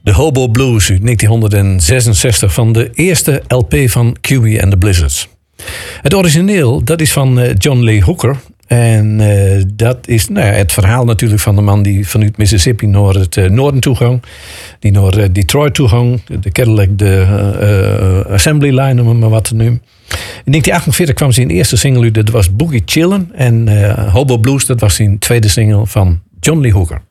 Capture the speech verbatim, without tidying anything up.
De Hobo Blues uit negentien zesenzestig van de eerste L P van Q B and the Blizzards. Het origineel, dat is van uh, John Lee Hooker. En uh, dat is nou ja, het verhaal natuurlijk van de man die vanuit Mississippi naar het uh, noorden toe ging. Die naar uh, Detroit toe ging. De Cadillac, de uh, uh, Assembly Line, om het maar wat te noemen. In negentien achtenveertig kwam zijn eerste single uit, dat was Boogie Chillin'. En uh, Hobo Blues, dat was zijn tweede single van John Lee Hooker.